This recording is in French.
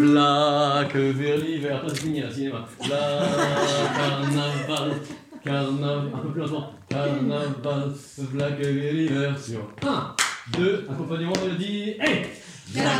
V'là que vers l'hiver, toi c'est fini là, cinéma. V'là carnaval, carnaval, un peu plus lentement. Carnaval, v'là que vers l'hiver sur 1, 2, accompagnement mélodie, et